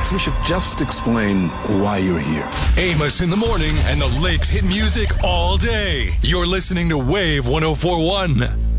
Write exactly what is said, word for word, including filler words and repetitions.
guess we should just explain why you're here. Amos in the morning and the Lakes hit music all day. You're listening to Wave one oh four one.